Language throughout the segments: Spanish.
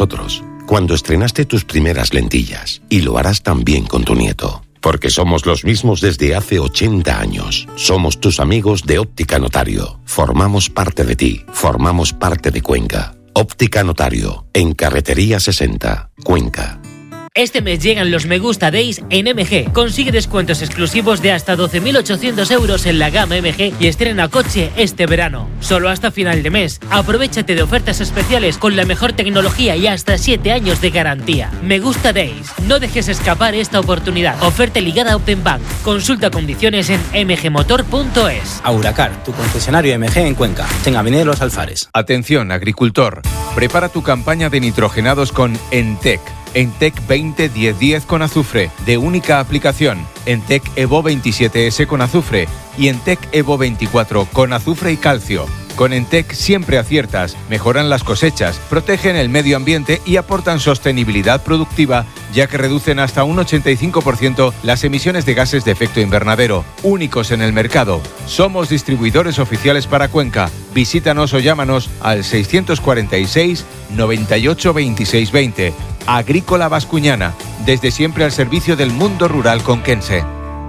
nosotros cuando estrenaste tus primeras lentillas y lo harás también con tu nieto. Porque somos los mismos desde hace 80 años. Somos tus amigos de Óptica Notario. Formamos parte de ti. Formamos parte de Cuenca. Óptica Notario, en Carretería 60, Cuenca. Este mes llegan los Me Gusta Days en MG. Consigue descuentos exclusivos de hasta 12.800 euros en la gama MG y estrena coche este verano. Solo hasta final de mes. Aprovechate de ofertas especiales con la mejor tecnología y hasta 7 años de garantía. Me Gusta Days. No dejes escapar esta oportunidad. Oferta ligada a Open Bank. Consulta condiciones en mgmotor.es. Auracar, tu concesionario MG en Cuenca. En Avenida Los Alfares. Atención, agricultor. Prepara tu campaña de nitrogenados con Entec. Entec 20-10-10 con azufre, de única aplicación. Entec Evo 27S con azufre y Entec Evo 24 con azufre y calcio. Con Entec siempre aciertas, mejoran las cosechas, protegen el medio ambiente y aportan sostenibilidad productiva, ya que reducen hasta un 85% las emisiones de gases de efecto invernadero, únicos en el mercado. Somos distribuidores oficiales para Cuenca. Visítanos o llámanos al 646 98 26 20. Agrícola Bascuñana, desde siempre al servicio del mundo rural conquense.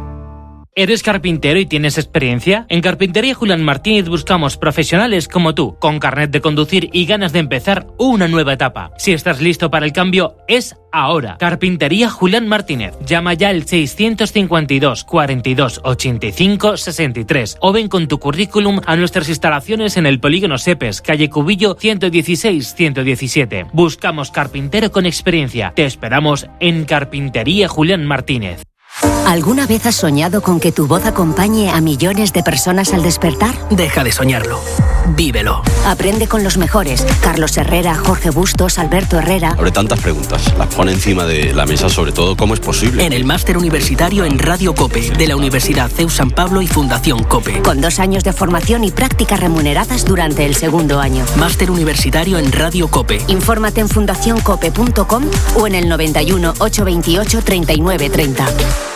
¿Eres carpintero y tienes experiencia? En Carpintería Julián Martínez buscamos profesionales como tú, con carnet de conducir y ganas de empezar una nueva etapa. Si estás listo para el cambio, es ahora. Carpintería Julián Martínez. Llama ya al 652 42 85 63 o ven con tu currículum a nuestras instalaciones en el Polígono Sepes, calle Cubillo 116-117. Buscamos carpintero con experiencia. Te esperamos en Carpintería Julián Martínez. ¿Alguna vez has soñado con que tu voz acompañe a millones de personas al despertar? Deja de soñarlo. Vívelo. Aprende con los mejores. Carlos Herrera, Jorge Bustos, Alberto Herrera. Abre tantas preguntas. Las pone encima de la mesa, sobre todo, ¿cómo es posible? En el máster universitario en Radio COPE, de la Universidad CEU San Pablo y Fundación COPE. Con 2 años de formación y prácticas remuneradas durante el segundo año. Máster universitario en Radio COPE. Infórmate en fundacioncope.com o en el 91 828 39 30.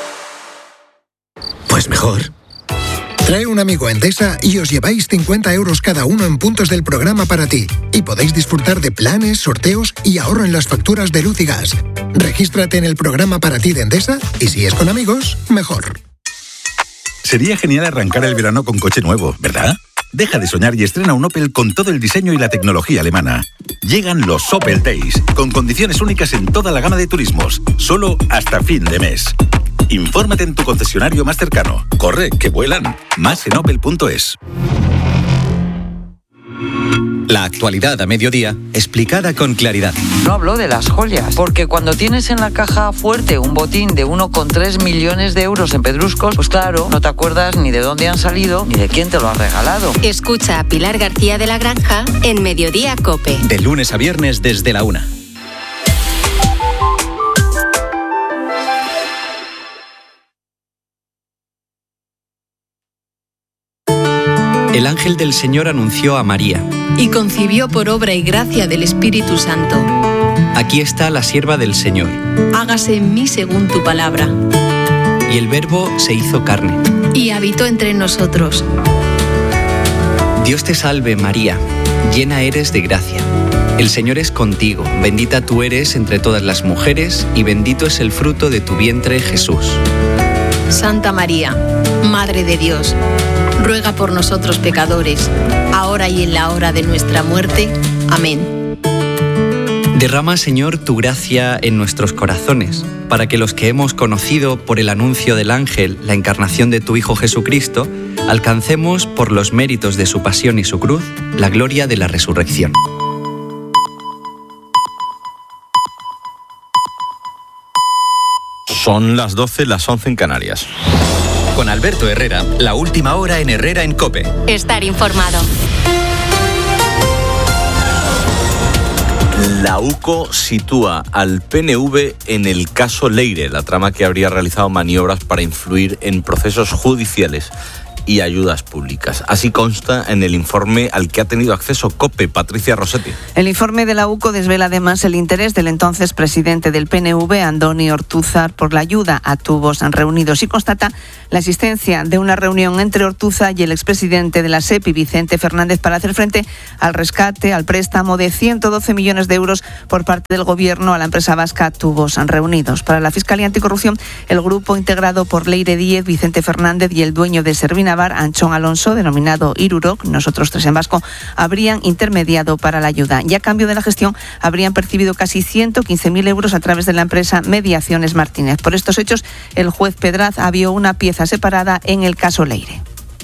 Pues mejor. Trae un amigo a Endesa y os lleváis 50 euros cada uno en puntos del programa para ti. Y podéis disfrutar de planes, sorteos y ahorro en las facturas de luz y gas. Regístrate en el programa para ti de Endesa y si es con amigos, mejor. Sería genial arrancar el verano con coche nuevo, ¿verdad? Deja de soñar y estrena un Opel con todo el diseño y la tecnología alemana. Llegan los Opel Days, con condiciones únicas en toda la gama de turismos, solo hasta fin de mes. Infórmate en tu concesionario más cercano. Corre, que vuelan. Más en opel.es. La actualidad a mediodía, explicada con claridad. No hablo de las joyas, porque cuando tienes en la caja fuerte un botín de 1,3 millones de euros en pedruscos, pues claro, no te acuerdas ni de dónde han salido ni de quién te lo ha regalado. Escucha a Pilar García de la Granja en Mediodía COPE. De lunes a viernes desde la 1. El ángel del Señor anunció a María. Y concibió por obra y gracia del Espíritu Santo. Aquí está la sierva del Señor. Hágase en mí según tu palabra. Y el Verbo se hizo carne. Y habitó entre nosotros. Dios te salve, María, llena eres de gracia. El Señor es contigo, bendita tú eres entre todas las mujeres, y bendito es el fruto de tu vientre, Jesús. Santa María, Madre de Dios, ruega por nosotros pecadores, ahora y en la hora de nuestra muerte. Amén. Derrama, Señor, tu gracia en nuestros corazones, para que los que hemos conocido por el anuncio del ángel la encarnación de tu Hijo Jesucristo, alcancemos, por los méritos de su pasión y su cruz, la gloria de la resurrección. Son las 12, las 11 en Canarias. Con Alberto Herrera, la última hora en Herrera en COPE. Estar informado. La UCO sitúa al PNV en el caso Leire, la trama que habría realizado maniobras para influir en procesos judiciales y ayudas públicas. Así consta en el informe al que ha tenido acceso COPE, Patricia Rossetti. El informe de la UCO desvela además el interés del entonces presidente del PNV, Andoni Ortúzar, por la ayuda a tubos reunidos y constata la existencia de una reunión entre Ortúzar y el expresidente de la SEPI, Vicente Fernández, para hacer frente al rescate, al préstamo de 112 millones de euros por parte del Gobierno a la empresa vasca Tubos Reunidos. Para la Fiscalía Anticorrupción, el grupo integrado por Leire Díez, Vicente Fernández y el dueño de Servinavar, Anchón Alonso, denominado Iruroc, nosotros tres en vasco, habrían intermediado para la ayuda y a cambio de la gestión habrían percibido casi 115.000 euros a través de la empresa Mediaciones Martínez. Por estos hechos, el juez Pedraz abrió una pieza separada en el caso Leire.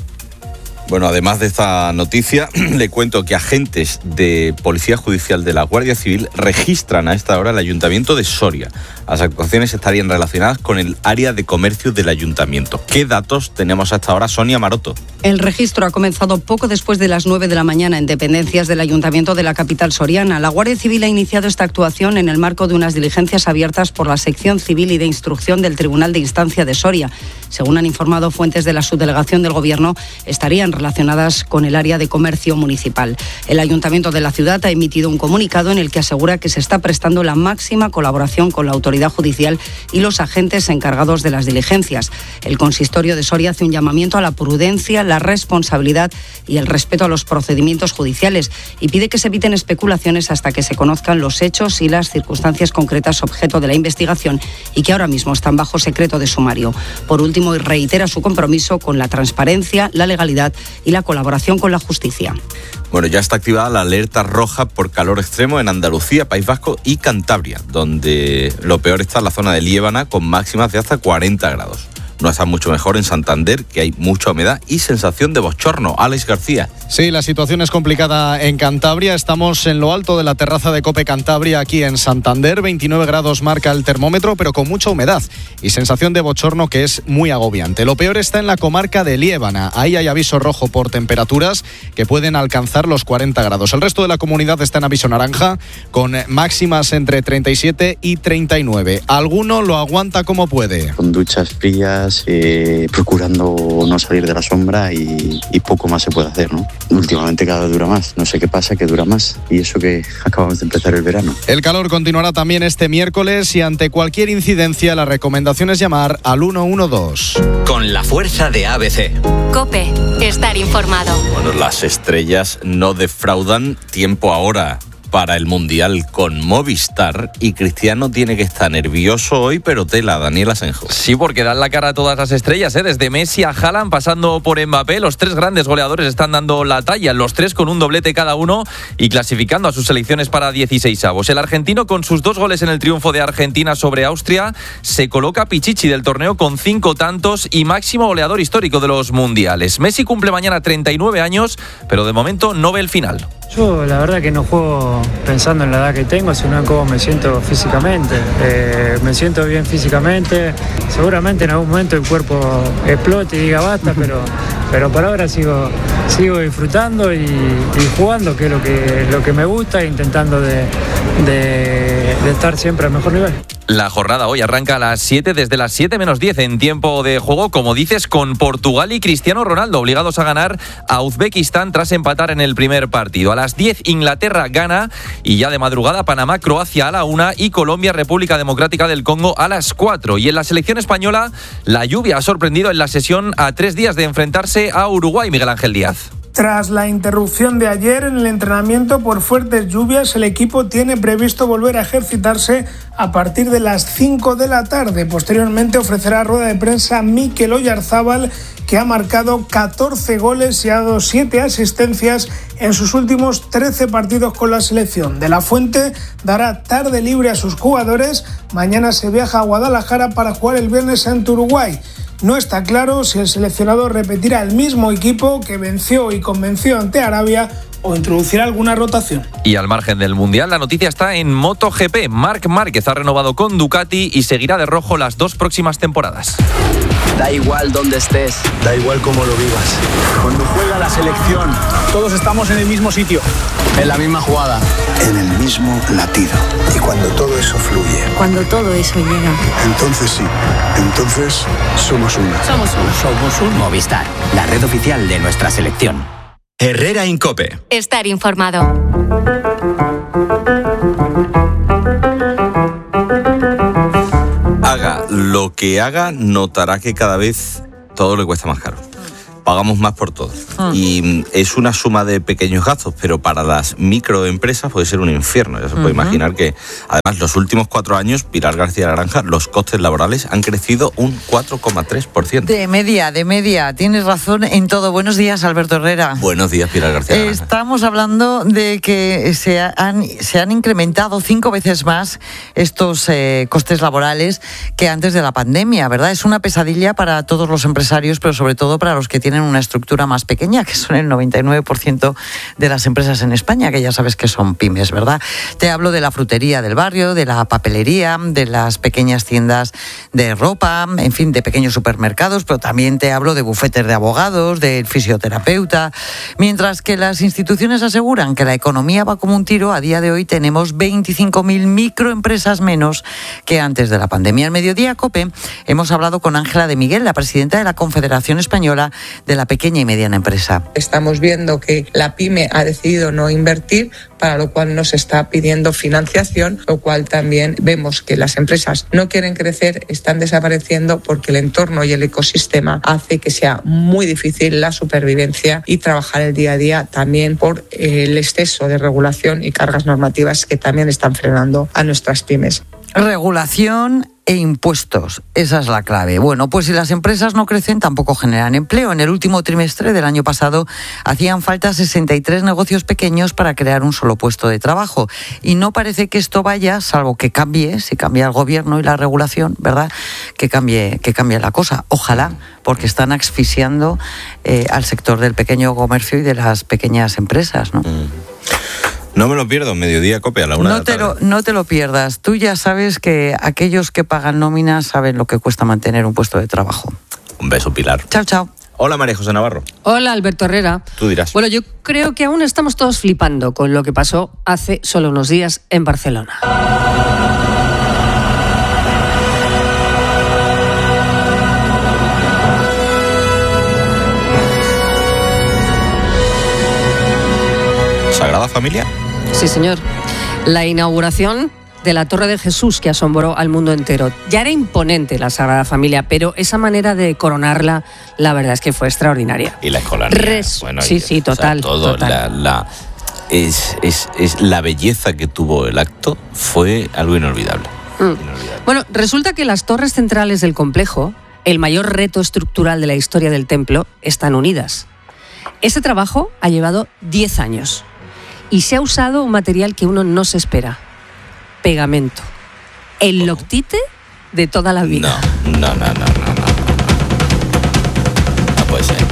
Bueno, además de esta noticia, le cuento que agentes de Policía Judicial de la Guardia Civil registran a esta hora el Ayuntamiento de Soria. Las actuaciones estarían relacionadas con el área de comercio del Ayuntamiento. ¿Qué datos tenemos hasta ahora, Sonia Maroto? El registro ha comenzado poco después de las 9 de la mañana en dependencias del Ayuntamiento de la capital soriana. La Guardia Civil ha iniciado esta actuación en el marco de unas diligencias abiertas por la Sección Civil y de Instrucción del Tribunal de Instancia de Soria. Según han informado fuentes de la subdelegación del Gobierno, estarían relacionadas con el área de comercio municipal. El Ayuntamiento de la ciudad ha emitido un comunicado en el que asegura que se está prestando la máxima colaboración con la autoridad judicial y los agentes encargados de las diligencias. El consistorio de Soria hace un llamamiento a la prudencia, la responsabilidad y el respeto a los procedimientos judiciales y pide que se eviten especulaciones hasta que se conozcan los hechos y las circunstancias concretas objeto de la investigación y que ahora mismo están bajo secreto de sumario. Por último, reitera su compromiso con la transparencia, la legalidad y la colaboración con la justicia. Bueno, ya está activada la alerta roja por calor extremo en Andalucía, País Vasco y Cantabria, donde lo peor está en la zona de Liébana con máximas de hasta 40 grados. No está mucho mejor en Santander, que hay mucha humedad y sensación de bochorno. Alex García. Sí, la situación es complicada en Cantabria. Estamos en lo alto de la terraza de COPE Cantabria, aquí en Santander. 29 grados marca el termómetro, pero con mucha humedad y sensación de bochorno que es muy agobiante. Lo peor está en la comarca de Liébana. Ahí hay aviso rojo por temperaturas que pueden alcanzar los 40 grados. El resto de la comunidad está en aviso naranja, con máximas entre 37 y 39. Alguno lo aguanta como puede. Con duchas frías, procurando no salir de la sombra y poco más se puede hacer, ¿no? Últimamente cada vez dura más, no sé qué pasa, que dura más, y eso que acabamos de empezar el verano. El calor continuará también este miércoles y ante cualquier incidencia la recomendación es llamar al 112. Con la fuerza de ABC. COPE, estar informado. Bueno, las estrellas no defraudan. Tiempo ahora para el Mundial con Movistar y Cristiano tiene que estar nervioso hoy, pero tela, Daniel Asenjo. Sí, porque dan la cara a todas las estrellas, desde Messi a Haaland, pasando por Mbappé. Los tres grandes goleadores están dando la talla, los tres con un doblete cada uno y clasificando a sus selecciones para 16avos. El argentino, con sus 2 goles en el triunfo de Argentina sobre Austria, se coloca pichichi del torneo con 5 tantos y máximo goleador histórico de los mundiales. Messi cumple mañana 39 años, pero de momento no ve el final. Yo la verdad que no juego pensando en la edad que tengo, sino en cómo me siento físicamente. Me siento bien físicamente, seguramente en algún momento el cuerpo explote y diga basta, pero por ahora sigo disfrutando y jugando, que es lo que me gusta, e intentando de estar siempre al mejor nivel. La jornada hoy arranca a las 7, desde las 7 menos 10 en tiempo de juego, como dices, con Portugal y Cristiano Ronaldo obligados a ganar a Uzbekistán tras empatar en el primer partido. A las 10 Inglaterra gana y ya de madrugada Panamá, Croacia a la 1 y Colombia, República Democrática del Congo a las 4. Y en la selección española la lluvia ha sorprendido en la sesión a 3 días de enfrentarse a Uruguay. Miguel Ángel Díaz. Tras la interrupción de ayer en el entrenamiento por fuertes lluvias, el equipo tiene previsto volver a ejercitarse a partir de las 5 de la tarde. Posteriormente ofrecerá rueda de prensa Mikel Oyarzábal, que ha marcado 14 goles y ha dado 7 asistencias en sus últimos 13 partidos con la selección. De la Fuente dará tarde libre a sus jugadores. Mañana se viaja a Guadalajara para jugar el viernes ante Uruguay. No está claro si el seleccionador repetirá el mismo equipo que venció y convenció ante Arabia o introducirá alguna rotación. Y al margen del Mundial, la noticia está en MotoGP. Marc Márquez ha renovado con Ducati y seguirá de rojo las 2 próximas temporadas. Da igual dónde estés, da igual cómo lo vivas. Cuando juega la selección, todos estamos en el mismo sitio, en la misma jugada, en el mismo latido. Y cuando todo eso fluye. Cuando todo eso llega. Entonces sí, entonces somos uno. Somos uno. Somos un Movistar, la red oficial de nuestra selección. Herrera Incope. Estar informado. Haga lo que haga, notará que cada vez todo le cuesta más caro. Pagamos más por todo. Y es una suma de pequeños gastos, pero para las microempresas puede ser un infierno. Ya se puede imaginar que, además, los últimos 4 años, Pilar García Granja, los costes laborales han crecido un 4,3%. De media. Tienes razón en todo. Buenos días, Alberto Herrera. Buenos días, Pilar García Granja. Estamos hablando de que se han incrementado 5 veces más estos costes laborales que antes de la pandemia, ¿verdad? Es una pesadilla para todos los empresarios, pero sobre todo para los que tienen una estructura más pequeña, que son el 99% de las empresas en España, que ya sabes que son pymes, ¿verdad? Te hablo de la frutería del barrio, de la papelería, de las pequeñas tiendas de ropa, en fin, de pequeños supermercados, pero también te hablo de bufetes de abogados, del fisioterapeuta. Mientras que las instituciones aseguran que la economía va como un tiro, a día de hoy tenemos 25.000 microempresas menos que antes de la pandemia. Al mediodía, COPE, hemos hablado con Ángela de Miguel, la presidenta de la Confederación Española de la Pequeña y Mediana Empresa. Estamos viendo que la pyme ha decidido no invertir, para lo cual nos está pidiendo financiación, lo cual también vemos que las empresas no quieren crecer, están desapareciendo porque el entorno y el ecosistema hace que sea muy difícil la supervivencia y trabajar el día a día, también por el exceso de regulación y cargas normativas que también están frenando a nuestras pymes. Regulación e impuestos, esa es la clave. Bueno, pues si las empresas no crecen, tampoco generan empleo. En el último trimestre del año pasado hacían falta 63 negocios pequeños para crear un solo puesto de trabajo. Y no parece que esto vaya, salvo que cambie, si cambia el gobierno y la regulación, ¿verdad? Que cambie la cosa. Ojalá, porque están asfixiando al sector del pequeño comercio y de las pequeñas empresas, ¿no? No me lo pierdo, mediodía, COPE, a la 1 de la tarde. No te lo pierdas. Tú ya sabes que aquellos que pagan nóminas saben lo que cuesta mantener un puesto de trabajo. Un beso, Pilar. Chao, chao. Hola, María José Navarro. Hola, Alberto Herrera. Tú dirás. Bueno, yo creo que aún estamos todos flipando con lo que pasó hace solo unos días en Barcelona. ¿Sagrada Familia? Sí, señor. La inauguración de la Torre de Jesús, que asombró al mundo entero. Ya era imponente la Sagrada Familia, pero esa manera de coronarla, la verdad es que fue extraordinaria. Y la escolanía. Sí, total. O sea, todo, total. Es la belleza que tuvo el acto, fue algo inolvidable. Bueno, resulta que las torres centrales del complejo, el mayor reto estructural de la historia del templo, están unidas. Ese trabajo ha llevado 10 años. Y se ha usado un material que uno no se espera. Pegamento. El loctite de toda la vida. No puede ser.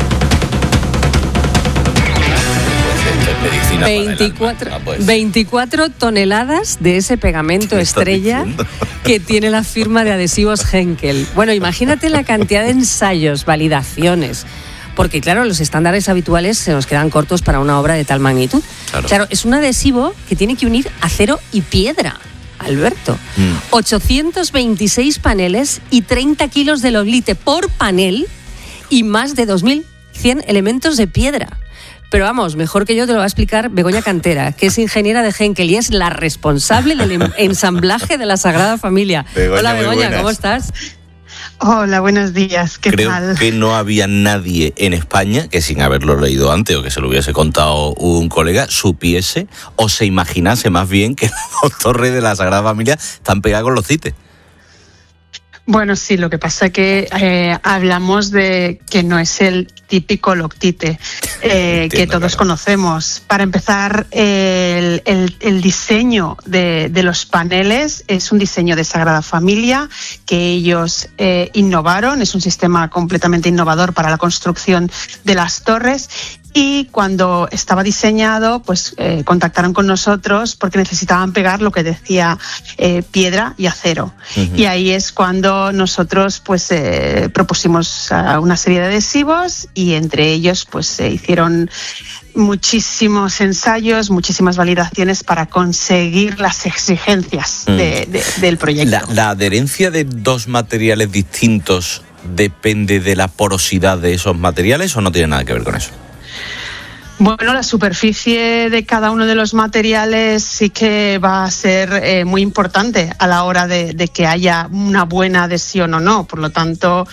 24 toneladas de ese pegamento estrella que tiene la firma de adhesivos Henkel. Bueno, imagínate la cantidad de ensayos, validaciones. Porque, claro, los estándares habituales se nos quedan cortos para una obra de tal magnitud. Claro, es un adhesivo que tiene que unir acero y piedra, Alberto. 826 paneles y 30 kilos de loctite por panel y más de 2.100 elementos de piedra. Pero vamos, mejor que yo te lo va a explicar Begoña Cantera, que es ingeniera de Henkel y es la responsable del ensamblaje de la Sagrada Familia. Hola, Begoña, ¿cómo estás? Hola, buenos días, ¿qué tal? Creo que no había nadie en España que, sin haberlo leído antes o que se lo hubiese contado un colega, supiese o se imaginase más bien que las torres de la Sagrada Familia están pegadas con los cites. Bueno, sí, lo que pasa es que hablamos de que no es el típico loctite que todos conocemos. Para empezar, el diseño de los paneles es un diseño de Sagrada Familia que ellos innovaron. Es un sistema completamente innovador para la construcción de las torres y cuando estaba diseñado, pues contactaron con nosotros porque necesitaban pegar lo que decía piedra y acero. Y ahí es cuando nosotros pues propusimos una serie de adhesivos y entre ellos pues se hicieron muchísimos ensayos, muchísimas validaciones para conseguir las exigencias del proyecto. ¿La adherencia de dos materiales distintos depende de la porosidad de esos materiales o no tiene nada que ver con eso? Bueno, la superficie de cada uno de los materiales sí que va a ser muy importante a la hora de que haya una buena adhesión o no. Por lo tanto,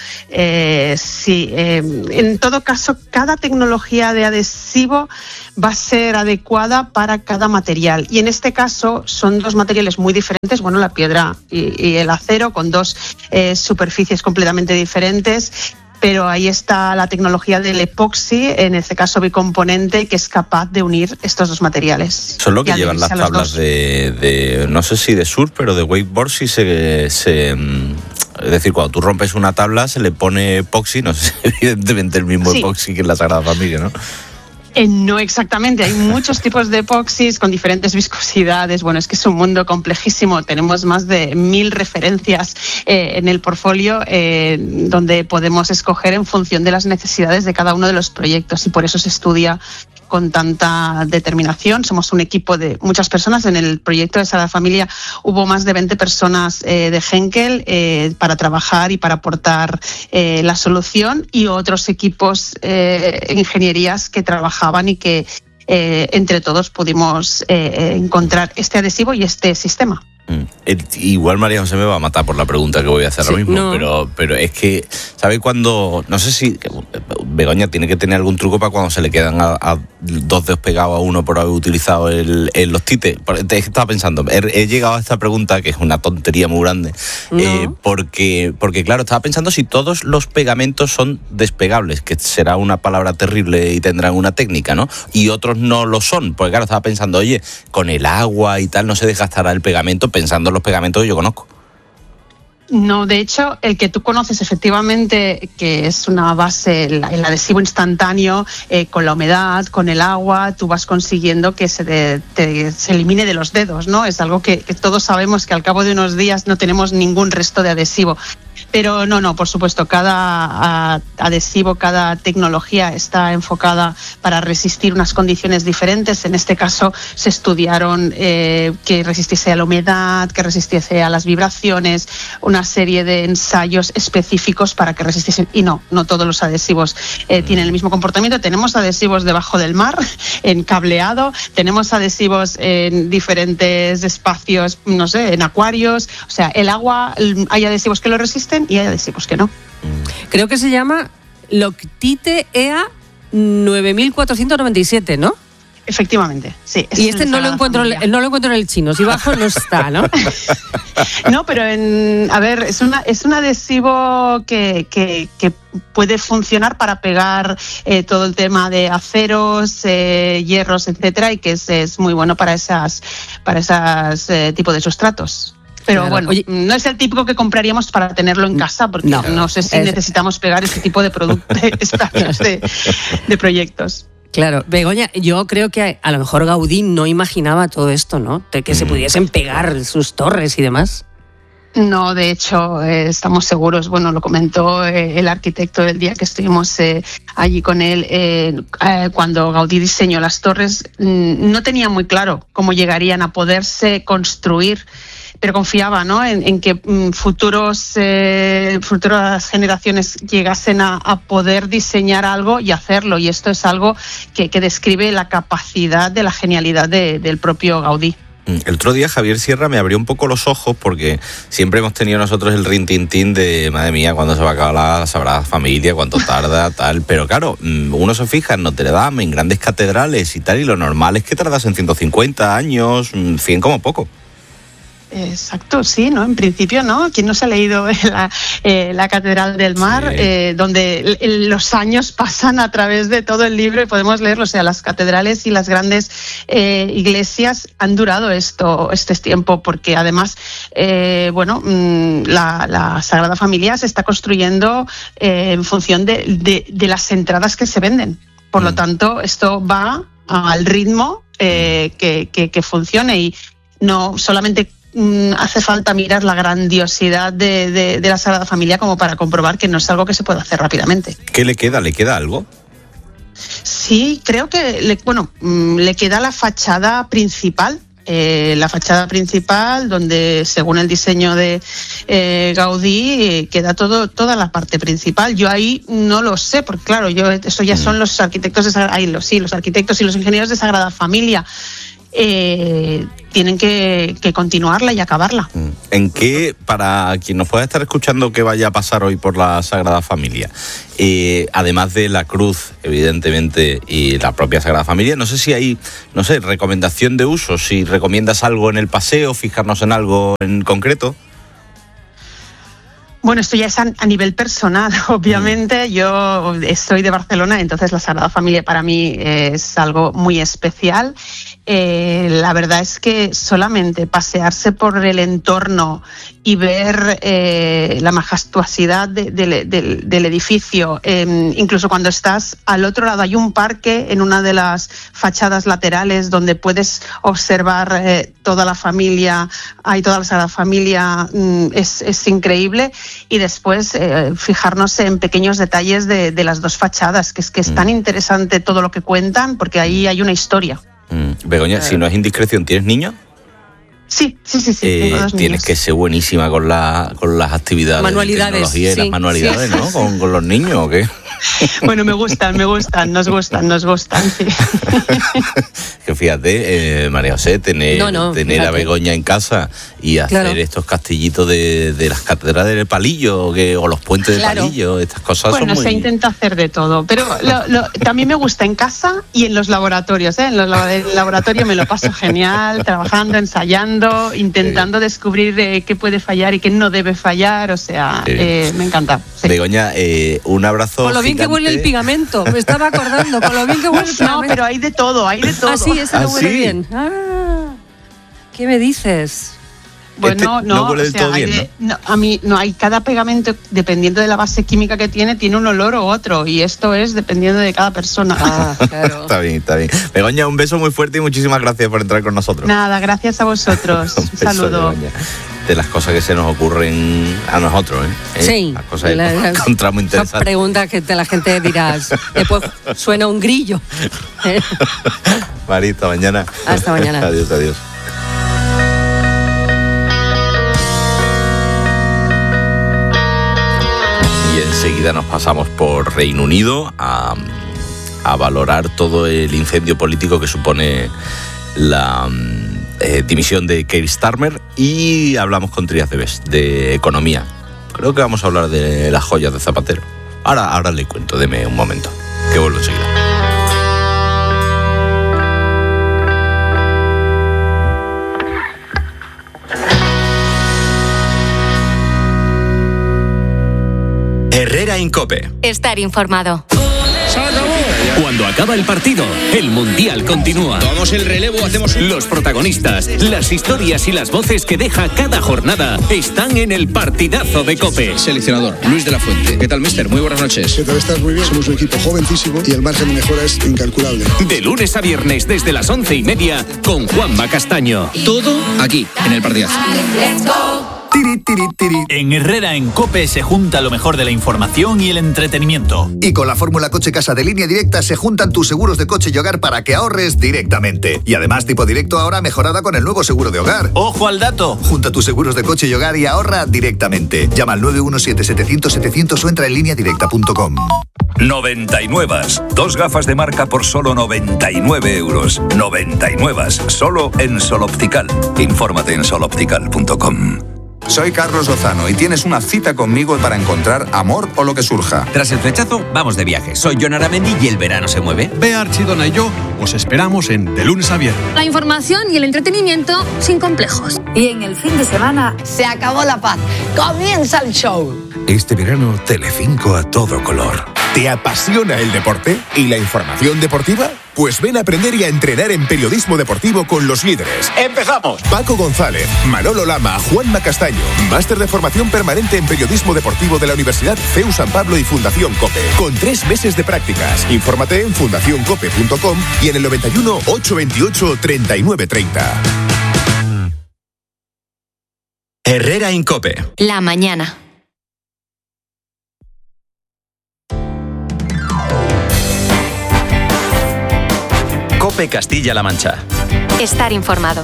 sí, en todo caso, cada tecnología de adhesivo va a ser adecuada para cada material. Y en este caso son dos materiales muy diferentes, bueno, la piedra y el acero, con dos superficies completamente diferentes. Pero ahí está la tecnología del epoxi, en este caso bicomponente, que es capaz de unir estos dos materiales. Son lo que llevan las tablas de no sé si de surf, pero de wakeboard sí es decir, cuando tú rompes una tabla se le pone epoxi, no sé, evidentemente el mismo epoxi que en la Sagrada Familia, ¿no? No exactamente, hay muchos tipos de epoxis con diferentes viscosidades. Bueno, es que es un mundo complejísimo. Tenemos más de 1000 referencias en el portfolio donde podemos escoger en función de las necesidades de cada uno de los proyectos y por eso se estudia con tanta determinación. Somos un equipo de muchas personas. En el proyecto de Sagrada Familia hubo más de 20 personas de Henkel para trabajar y para aportar la solución y otros equipos ingenierías que trabajaban y que entre todos pudimos encontrar este adhesivo y este sistema. Igual María José me va a matar por la pregunta que voy a hacer ahora mismo, no. pero es que, ¿sabe cuando? No sé si Begoña tiene que tener algún truco para cuando se le quedan a dos dedos pegados a uno por haber utilizado los tites. Estaba pensando, he llegado a esta pregunta, que es una tontería muy grande, porque claro, estaba pensando si todos los pegamentos son despegables, que será una palabra terrible y tendrán una técnica, ¿no? Y otros no lo son, porque claro, estaba pensando, oye, con el agua y tal no se desgastará el pegamento, pensando en los pegamentos que yo conozco. No, de hecho, el que tú conoces efectivamente, que es una base, el adhesivo instantáneo, con la humedad, con el agua, tú vas consiguiendo que se elimine de los dedos, ¿no? Es algo que todos sabemos que al cabo de unos días no tenemos ningún resto de adhesivo. Pero no, por supuesto, cada adhesivo, cada tecnología está enfocada para resistir unas condiciones diferentes. En este caso se estudiaron que resistiese a la humedad, que resistiese a las vibraciones, una serie de ensayos específicos para que resistiesen. Y no todos los adhesivos tienen el mismo comportamiento. Tenemos adhesivos debajo del mar, en cableado, tenemos adhesivos en diferentes espacios, no sé, en acuarios. O sea, el agua, hay adhesivos que lo resisten y hay adhesivos que no. Creo que se llama Loctite EA 9497, ¿no? Efectivamente, sí. Y este no lo encuentro en el chino, si bajo no está, ¿no? No, pero es un adhesivo que puede funcionar para pegar todo el tema de aceros, hierros, etcétera, y que es muy bueno para esas tipo de sustratos. Pero claro, bueno, no es el típico que compraríamos para tenerlo en casa, porque no sé si necesitamos pegar ese tipo de productos, de proyectos. Claro, Begoña, yo creo que a lo mejor Gaudí no imaginaba todo esto, ¿no? De que se pudiesen pegar sus torres y demás. No, de hecho, estamos seguros, bueno, lo comentó el arquitecto el día que estuvimos allí con él, cuando Gaudí diseñó las torres, no tenía muy claro cómo llegarían a poderse construir, pero confiaba, ¿no?, en que futuras generaciones llegasen a poder diseñar algo y hacerlo, y esto es algo que describe la capacidad de la genialidad del propio Gaudí. El otro día Javier Sierra me abrió un poco los ojos porque siempre hemos tenido nosotros el rintintín de, madre mía, cuándo se va a acabar la Sagrada Familia, cuánto tarda, tal. Pero claro, uno se fija en Notre Dame, en grandes catedrales y tal, y lo normal es que tardasen 150 años, 100 como poco. Exacto, sí, ¿no? En principio, ¿no? ¿Quién no se ha leído la Catedral del Mar? Sí. Donde los años pasan a través de todo el libro y podemos leerlo. O sea, las catedrales y las grandes iglesias han durado este tiempo, porque además, la Sagrada Familia se está construyendo en función de las entradas que se venden. Por lo tanto, esto va al ritmo que funcione, y no solamente hace falta mirar la grandiosidad de la Sagrada Familia como para comprobar que no es algo que se puede hacer rápidamente. ¿Qué le queda? ¿Le queda algo? Sí, creo que le queda la fachada principal. Donde según el diseño de Gaudí queda toda la parte principal. Yo ahí no lo sé, porque claro, eso ya son los arquitectos los arquitectos y los ingenieros de Sagrada Familia. Tienen que continuarla y acabarla. ¿En qué, para quien nos pueda estar escuchando, qué vaya a pasar hoy por la Sagrada Familia? Además de la cruz, evidentemente, y la propia Sagrada Familia, no sé si hay, recomendación de uso, si recomiendas algo en el paseo, fijarnos en algo en concreto. Bueno, esto ya es a nivel personal, obviamente. Yo soy de Barcelona, entonces la Sagrada Familia para mí es algo muy especial. La verdad es que solamente pasearse por el entorno y ver la majestuosidad del edificio, incluso cuando estás al otro lado, hay un parque en una de las fachadas laterales donde puedes observar toda la familia, toda la Sagrada Familia, es increíble. Y después fijarnos en pequeños detalles de las dos fachadas, que es tan interesante todo lo que cuentan, porque ahí hay una historia. Begoña, si no es indiscreción, ¿tienes niños? Sí, tengo 2 niños. Tienes que ser buenísima con las actividades, manualidades, de tecnología y las manualidades, ¿no? ¿Con los niños o qué? Bueno, nos gustan, sí. Que fíjate, María José, tener a Begoña en casa y hacer estos castillitos de las catedrales del palillo o los puentes de palillo, estas cosas son muy... Bueno, se intenta hacer de todo, pero también me gusta en casa y en los laboratorios, En el laboratorio me lo paso genial, trabajando, ensayando, intentando descubrir qué puede fallar y qué no debe fallar, me encanta. Sí. Begoña, un abrazo. Con lo bien que huele el pegamento, me estaba acordando, con lo bien que huele el pegamento. No, pero hay de todo. Ah, sí, ese no huele bien. ¿Qué me dices? Bueno, no huele del todo bien, ¿no? A mí no hay, cada pegamento, dependiendo de la base química que tiene un olor u otro, y esto es dependiendo de cada persona. Claro. Está bien. Begoña, un beso muy fuerte y muchísimas gracias por entrar con nosotros. Nada, gracias a vosotros. Un saludo. Begoña. De las cosas que se nos ocurren a nosotros, Sí. Las cosas que encontramos interesantes. Son preguntas que la gente dirá, después suena un grillo. Marita, mañana. Hasta mañana. Adiós. Y enseguida nos pasamos por Reino Unido a valorar todo el incendio político que supone la dimisión de Keir Starmer, y hablamos con Trías de Bes de economía. Creo que vamos a hablar de las joyas de Zapatero. Ahora le cuento, deme un momento, que vuelvo enseguida. Herrera en COPE. Estar informado. Cuando acaba el partido, el Mundial continúa. Tomamos el relevo, hacemos... Los protagonistas, las historias y las voces que deja cada jornada están en el partidazo de COPE. Seleccionador, Luis de la Fuente. ¿Qué tal, mister? Muy buenas noches. ¿Qué tal? Estás muy bien. Somos un equipo jovencísimo y el margen de mejora es incalculable. De lunes a viernes desde las 11:30 con Juanma Castaño. Todo aquí, en el partidazo. En Herrera en COPE se junta lo mejor de la información y el entretenimiento. Y con la fórmula Coche Casa de Línea Directa se juntan tus seguros de coche y hogar para que ahorres directamente. Y además tipo directo ahora mejorada con el nuevo seguro de hogar. ¡Ojo al dato! Junta tus seguros de coche y hogar y ahorra directamente. Llama al 917-700-700 o entra en lineadirecta.com. 99. 2 gafas de marca por solo 99 euros. 99. Solo en Sol Optical. Infórmate en soloptical.com. Soy Carlos Lozano y tienes una cita conmigo para encontrar amor o lo que surja. Tras el flechazo, vamos de viaje. Soy Jon Aramendi y el verano se mueve. Bea Archidona y yo os esperamos en De Lunes a Viernes. La información y el entretenimiento sin complejos. Y en el fin de semana se acabó la paz. Comienza el show. Este verano, Telecinco a todo color. ¿Te apasiona el deporte y la información deportiva? Pues ven a aprender y a entrenar en periodismo deportivo con los líderes. ¡Empezamos! Paco González, Manolo Lama, Juanma Castaño. Máster de formación permanente en periodismo deportivo de la Universidad CEU San Pablo y Fundación COPE. Con 3 meses de prácticas. Infórmate en fundacioncope.com y en el 91 828 3930. Herrera en COPE. La mañana. COPE Castilla-La Mancha. Estar informado.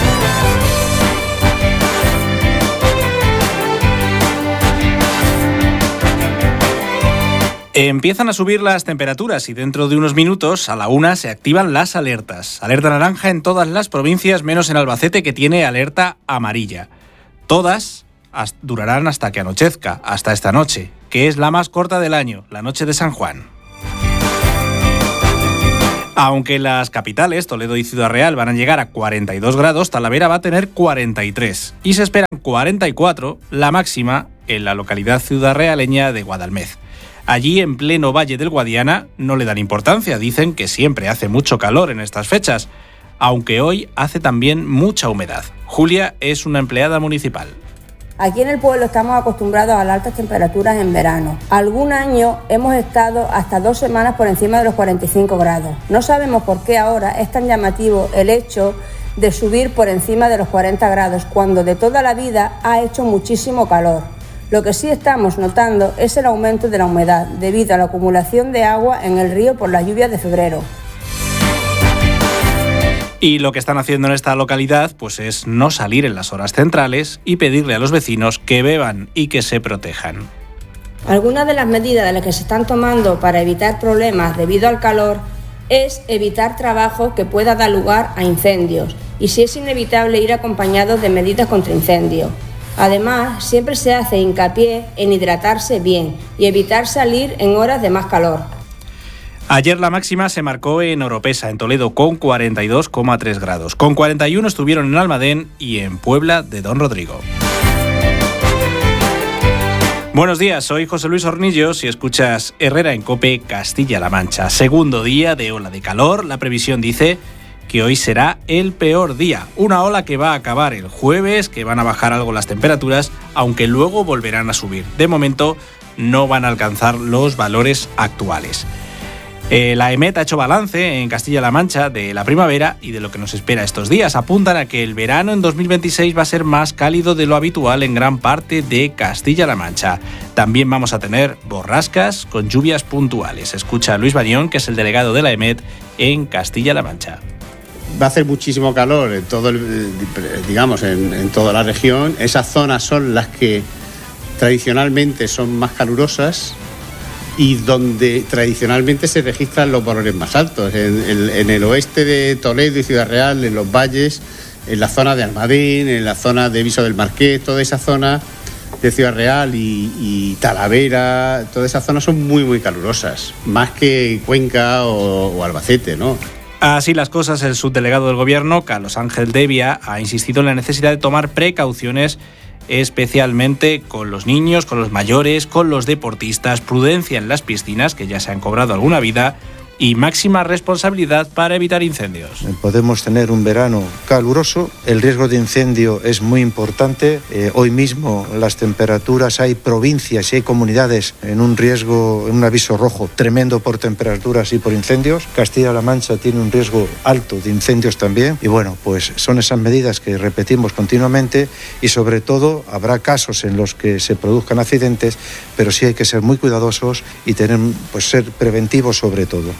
Empiezan a subir las temperaturas y dentro de unos minutos, a la 1, se activan las alertas. Alerta naranja en todas las provincias, menos en Albacete, que tiene alerta amarilla. Todas durarán hasta que anochezca, hasta esta noche, que es la más corta del año, la noche de San Juan. Aunque las capitales, Toledo y Ciudad Real, van a llegar a 42 grados, Talavera va a tener 43. Y se esperan 44, la máxima, en la localidad ciudadrealeña de Guadalmedez. Allí, en pleno Valle del Guadiana, no le dan importancia, dicen que siempre hace mucho calor en estas fechas, aunque hoy hace también mucha humedad. Julia es una empleada municipal. Aquí en el pueblo estamos acostumbrados a las altas temperaturas en verano. Algún año hemos estado hasta 2 semanas por encima de los 45 grados. No sabemos por qué ahora es tan llamativo el hecho de subir por encima de los 40 grados, cuando de toda la vida ha hecho muchísimo calor. Lo que sí estamos notando es el aumento de la humedad, debido a la acumulación de agua en el río por las lluvias de febrero. Y lo que están haciendo en esta localidad pues es no salir en las horas centrales y pedirle a los vecinos que beban y que se protejan. Algunas de las medidas de las que se están tomando para evitar problemas debido al calor es evitar trabajo que pueda dar lugar a incendios y, si es inevitable, ir acompañados de medidas contra incendio. Además, siempre se hace hincapié en hidratarse bien y evitar salir en horas de más calor. Ayer la máxima se marcó en Oropesa, en Toledo, con 42,3 grados. Con 41 estuvieron en Almadén y en Puebla de Don Rodrigo. Buenos días, soy José Luis Hornillos y escuchas Herrera en COPE Castilla-La Mancha. Segundo día de ola de calor. La previsión dice que hoy será el peor día. Una ola que va a acabar el jueves, que van a bajar algo las temperaturas, aunque luego volverán a subir. De momento no van a alcanzar los valores actuales. La EMET ha hecho balance en Castilla-La Mancha de la primavera y de lo que nos espera estos días. Apuntan a que el verano en 2026 va a ser más cálido de lo habitual en gran parte de Castilla-La Mancha. También vamos a tener borrascas con lluvias puntuales. Escucha a Luis Bañón, que es el delegado de la EMET en Castilla-La Mancha. Va a hacer muchísimo calor en todo en toda la región. Esas zonas son las que tradicionalmente son más calurosas y donde tradicionalmente se registran los valores más altos. En el oeste de Toledo y Ciudad Real, en los valles, en la zona de Almadén, en la zona de Viso del Marqués, toda esa zona de Ciudad Real y Talavera, todas esas zonas son muy, muy calurosas, más que Cuenca o Albacete, ¿no? Así las cosas, el subdelegado del Gobierno, Carlos Ángel Devia, ha insistido en la necesidad de tomar precauciones, especialmente con los niños, con los mayores, con los deportistas, prudencia en las piscinas, que ya se han cobrado alguna vida, y máxima responsabilidad para evitar incendios. Podemos tener un verano caluroso, el riesgo de incendio es muy importante. Hoy mismo las temperaturas, hay provincias y hay comunidades en un riesgo, en un aviso rojo tremendo por temperaturas y por incendios. Castilla-La Mancha tiene un riesgo alto de incendios también y bueno, pues son esas medidas que repetimos continuamente y sobre todo habrá casos en los que se produzcan accidentes, pero sí hay que ser muy cuidadosos y ser preventivos sobre todo.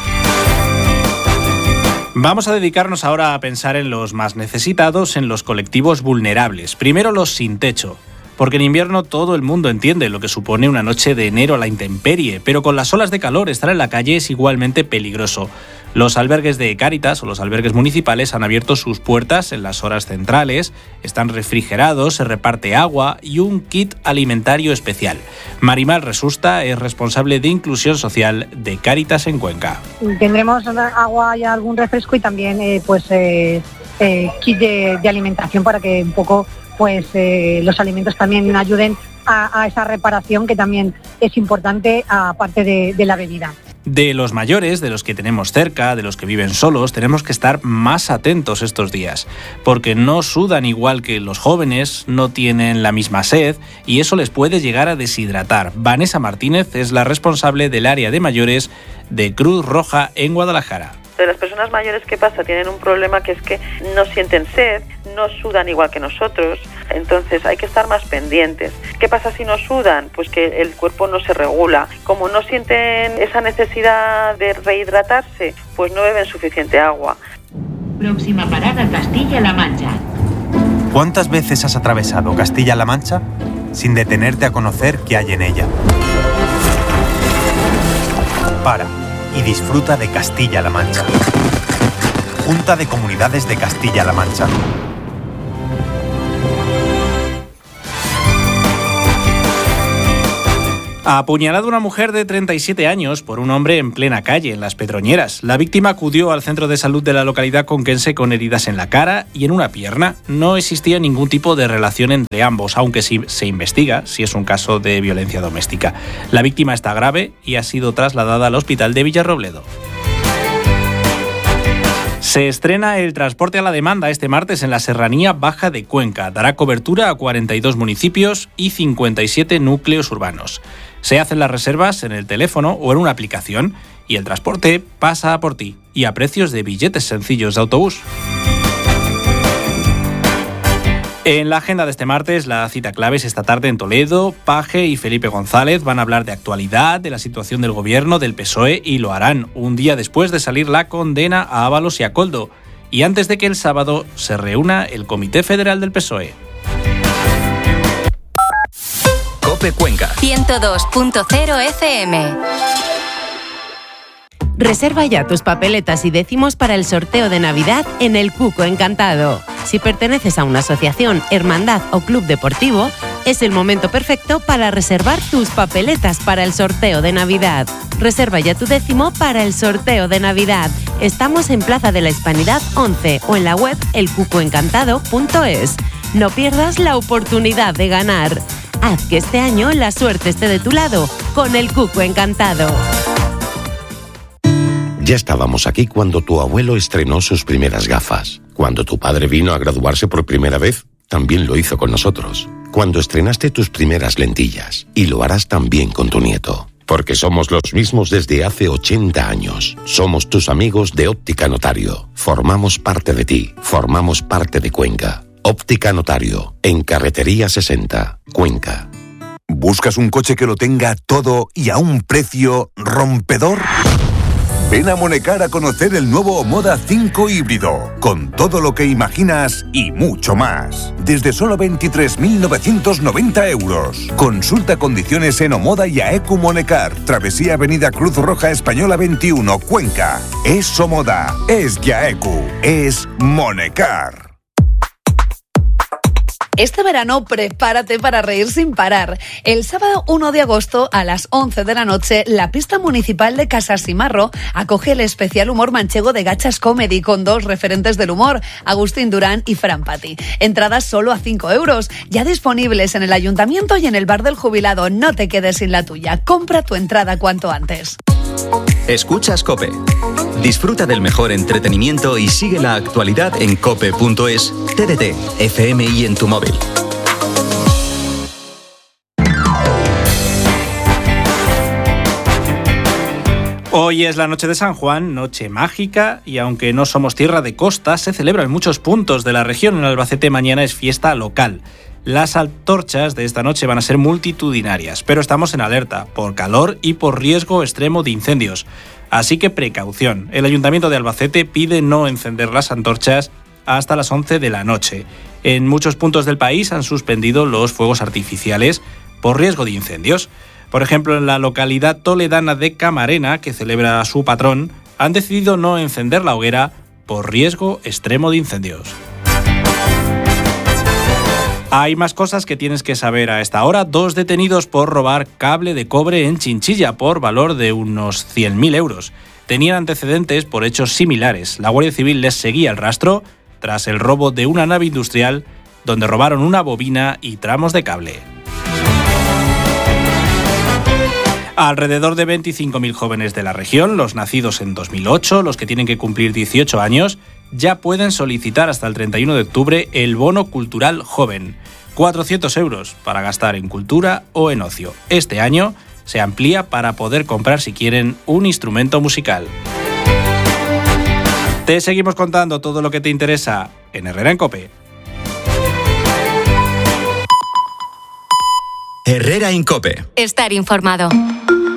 Vamos a dedicarnos ahora a pensar en los más necesitados, en los colectivos vulnerables. Primero los sin techo, porque en invierno todo el mundo entiende lo que supone una noche de enero a la intemperie, pero con las olas de calor estar en la calle es igualmente peligroso. Los albergues de Cáritas o los albergues municipales han abierto sus puertas en las horas centrales, están refrigerados, se reparte agua y un kit alimentario especial. Marimar Resusta es responsable de inclusión social de Cáritas en Cuenca. Tendremos agua y algún refresco y también kit de alimentación para que un poco pues los alimentos también ayuden a esa reparación, que también es importante, aparte de la bebida. De los mayores, de los que tenemos cerca, de los que viven solos, tenemos que estar más atentos estos días, porque no sudan igual que los jóvenes, no tienen la misma sed y eso les puede llegar a deshidratar. Vanessa Martínez es la responsable del área de mayores de Cruz Roja en Guadalajara. De las personas mayores, ¿qué pasa? Tienen un problema que es que no sienten sed, no sudan igual que nosotros, entonces hay que estar más pendientes. ¿Qué pasa si no sudan? Pues que el cuerpo no se regula. Como no sienten esa necesidad de rehidratarse, pues no beben suficiente agua. Próxima parada, Castilla-La Mancha. ¿Cuántas veces has atravesado Castilla-La Mancha sin detenerte a conocer qué hay en ella? Para y disfruta de Castilla-La Mancha. Junta de Comunidades de Castilla-La Mancha. Ha apuñalado una mujer de 37 años por un hombre en plena calle, en Las Pedroñeras. La víctima acudió al centro de salud de la localidad conquense con heridas en la cara y en una pierna. No existía ningún tipo de relación entre ambos, aunque sí se investiga si es un caso de violencia doméstica. La víctima está grave y ha sido trasladada al hospital de Villarrobledo. Se estrena el transporte a la demanda este martes en la Serranía Baja de Cuenca. Dará cobertura a 42 municipios y 57 núcleos urbanos. Se hacen las reservas en el teléfono o en una aplicación y el transporte pasa por ti y a precios de billetes sencillos de autobús. En la agenda de este martes, la cita clave es esta tarde en Toledo. Paje y Felipe González van a hablar de actualidad, de la situación del gobierno, del PSOE, y lo harán un día después de salir la condena a Ábalos y a Koldo, y antes de que el sábado se reúna el Comité Federal del PSOE. COPE Cuenca 102.0 FM. Reserva ya tus papeletas y décimos para el sorteo de Navidad en el Cuco Encantado. Si perteneces a una asociación, hermandad o club deportivo, es el momento perfecto para reservar tus papeletas para el sorteo de Navidad. Reserva ya tu décimo para el sorteo de Navidad. Estamos en Plaza de la Hispanidad 11 o en la web elcucoencantado.es. No pierdas la oportunidad de ganar. Haz que este año la suerte esté de tu lado con el Cuco Encantado. Ya estábamos aquí cuando tu abuelo estrenó sus primeras gafas. Cuando tu padre vino a graduarse por primera vez, también lo hizo con nosotros. Cuando estrenaste tus primeras lentillas. Y lo harás también con tu nieto. Porque somos los mismos desde hace 80 años. Somos tus amigos de Óptica Notario. Formamos parte de ti. Formamos parte de Cuenca. Óptica Notario. En Carretería 60. Cuenca. ¿Buscas un coche que lo tenga todo y a un precio rompedor? Ven a Monecar a conocer el nuevo Omoda 5 híbrido, con todo lo que imaginas y mucho más. Desde solo 23.990 euros. Consulta condiciones en Omoda y AECU Monecar, Travesía Avenida Cruz Roja Española 21, Cuenca. Es Omoda, es Yaecu, es Monecar. Este verano prepárate para reír sin parar. El sábado 1 de agosto a las 11 de la noche, la pista municipal de Casasimarro acoge el especial humor manchego de Gachas Comedy con dos referentes del humor, Agustín Durán y Fran Pati. Entradas solo a 5 euros, ya disponibles en el Ayuntamiento y en el Bar del Jubilado. No te quedes sin la tuya. Compra tu entrada cuanto antes. Escuchas COPE. Disfruta del mejor entretenimiento y sigue la actualidad en cope.es, TDT, FM y en tu móvil. Hoy es la noche de San Juan, noche mágica, y aunque no somos tierra de costa, se celebra en muchos puntos de la región. En Albacete mañana es fiesta local. Las antorchas de esta noche van a ser multitudinarias, pero estamos en alerta por calor y por riesgo extremo de incendios. Así que precaución. El Ayuntamiento de Albacete pide no encender las antorchas hasta las 11 de la noche. En muchos puntos del país han suspendido los fuegos artificiales por riesgo de incendios. Por ejemplo, en la localidad toledana de Camarena, que celebra a su patrón, han decidido no encender la hoguera por riesgo extremo de incendios. Hay más cosas que tienes que saber a esta hora. 2 detenidos por robar cable de cobre en Chinchilla por valor de unos 100.000 euros. Tenían antecedentes por hechos similares. La Guardia Civil les seguía el rastro tras el robo de una nave industrial donde robaron una bobina y tramos de cable. Alrededor de 25.000 jóvenes de la región, los nacidos en 2008, los que tienen que cumplir 18 años, ya pueden solicitar hasta el 31 de octubre el bono cultural joven. 400 euros para gastar en cultura o en ocio. Este año se amplía para poder comprar, si quieren, un instrumento musical. Te seguimos contando todo lo que te interesa en Herrera en COPE. Herrera en COPE. Estar informado.